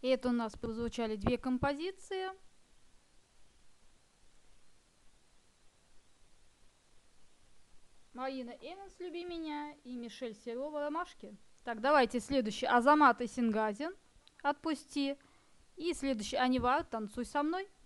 И это у нас прозвучали две композиции. Марина Эванс «Люби меня» и Мишель Серова «Ромашки». Так, давайте следующий. Азамат Исенгазин «Отпусти». И следующий Анивар «Танцуй со мной».